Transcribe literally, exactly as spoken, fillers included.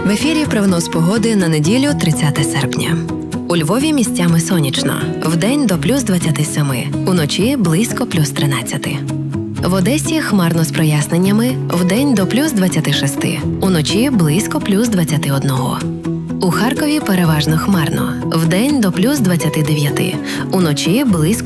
В ефірі прогноз погоди на неділю тридцяте серпня. У Львові місцями сонячно. Вдень до плюс двадцяти семи, уночі близько плюс тринадцяти. В Одесі хмарно з проясненнями, вдень до плюс двадцяти шести, уночі близько плюс двадцяти одного. У Харкові переважно хмарно, вдень до плюс двадцяти дев'яти, уночі близько